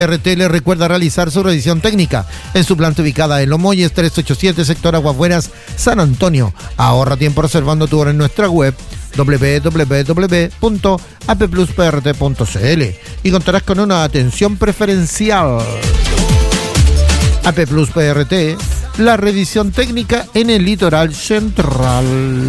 RT le recuerda realizar su revisión técnica en su planta ubicada en Los Molles 387, sector Aguas Buenas, San Antonio. Ahorra tiempo reservando tu hora en nuestra web www.applusprt.cl y contarás con una atención preferencial. AP Plus PRT, la revisión técnica en el litoral central.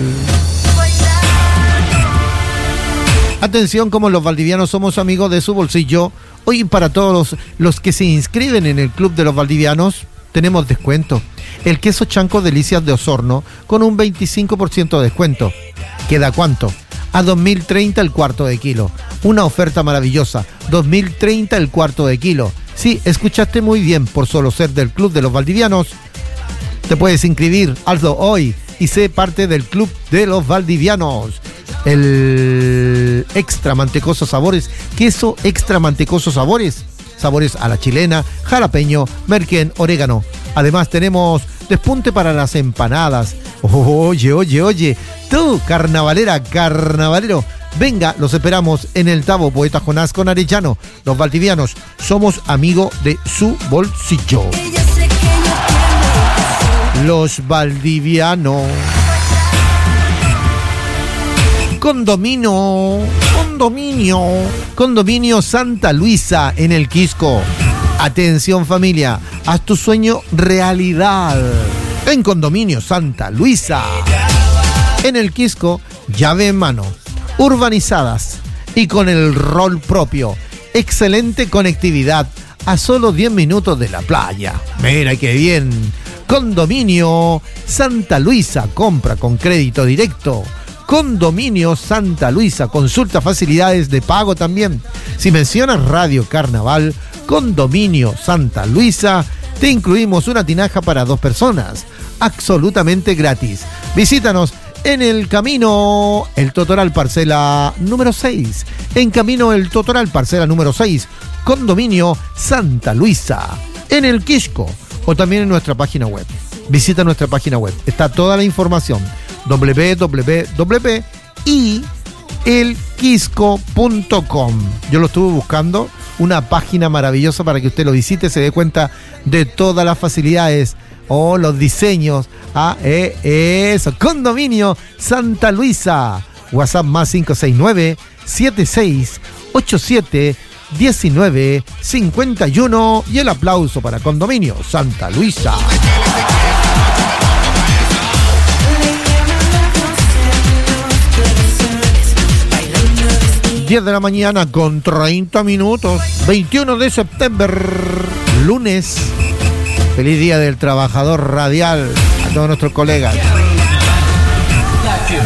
Atención, como los valdivianos somos amigos de su bolsillo, hoy para todos los que se inscriben en el Club de los Valdivianos tenemos descuento. El queso Chanco Delicias de Osorno con un 25% de descuento. ¿Queda cuánto? A 2.030 el cuarto de kilo. Una oferta maravillosa. 2.030 el cuarto de kilo. Sí, escuchaste muy bien, por solo ser del Club de los Valdivianos. Te puedes inscribir, hazlo hoy y sé parte del Club de los Valdivianos. El extra mantecoso sabores, queso extra mantecoso sabores a la chilena, jalapeño, merquén, orégano. Además tenemos despunte para las empanadas. Oye, tú, carnavalero, venga, los esperamos en el Tabo Poeta Jonás con Arellano. Los valdivianos somos amigos de su bolsillo. Los valdivianos. Condominio Santa Luisa en el Quisco. Atención familia, haz tu sueño realidad. En Condominio Santa Luisa. En el Quisco, llave en mano, urbanizadas y con el rol propio. Excelente conectividad a solo 10 minutos de la playa. Mira qué bien. Condominio Santa Luisa, compra con crédito directo. Condominio Santa Luisa, consulta facilidades de pago también. Si mencionas Radio Carnaval, Condominio Santa Luisa, te incluimos una tinaja para 2 personas, absolutamente gratis. Visítanos en el Camino El Totoral Parcela número 6. En Camino El Totoral Parcela número 6, Condominio Santa Luisa, en el Quisco, o también en nuestra página web. Visita nuestra página web, está toda la información. www.elquisco.com. Yo lo estuve buscando, una página maravillosa para que usted lo visite, se dé cuenta de todas las facilidades o los diseños. Eso, Condominio Santa Luisa. WhatsApp más 569 7687 1951 y el aplauso para Condominio Santa Luisa. 10 de la mañana con 30 minutos, 21 de septiembre, lunes. Feliz Día del Trabajador Radial a todos nuestros colegas.